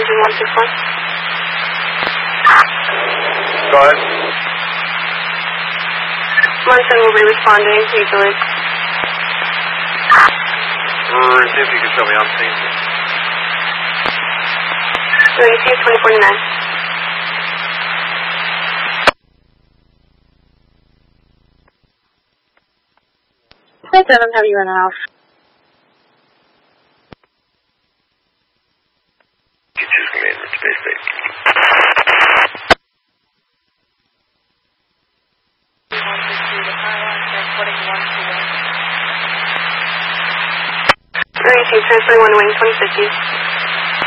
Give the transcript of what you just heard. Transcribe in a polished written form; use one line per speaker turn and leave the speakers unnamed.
engine 161.
Go ahead.
Munson will be responding easily.
See if you can show me on scene.
Receive 2049. Hi, 7, have you in the house?
Choose command with space station.
Receive 2021 wing 2050.